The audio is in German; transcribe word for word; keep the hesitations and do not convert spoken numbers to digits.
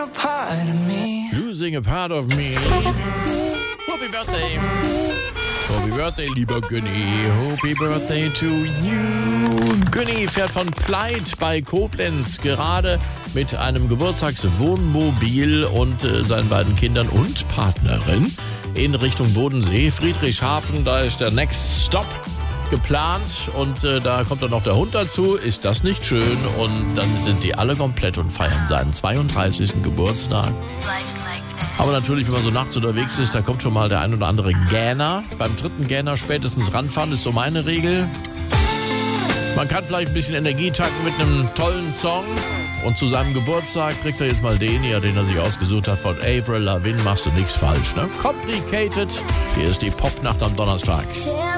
a part of me. Losing a part of me. Happy Birthday. Happy Birthday, lieber Günni. Happy Birthday to you. Günni fährt von Pleit bei Koblenz gerade mit einem Geburtstagswohnmobil und äh, seinen beiden Kindern und Partnerin in Richtung Bodensee. Friedrichshafen, da ist der Next Stop geplant und äh, da kommt dann noch der Hund dazu. Ist das nicht schön? Und dann sind die alle komplett und feiern seinen zweiunddreißigsten Geburtstag. Aber natürlich, wenn man so nachts unterwegs ist, da kommt schon mal der ein oder andere Gähner. Beim dritten Gähner spätestens ranfahren, ist so meine Regel. Man kann vielleicht ein bisschen Energie tanken mit einem tollen Song. Und zu seinem Geburtstag kriegt er jetzt mal den hier, den er sich ausgesucht hat von Avril Lavigne. Machst du nichts falsch, ne? Complicated. Hier ist die Popnacht am Donnerstag.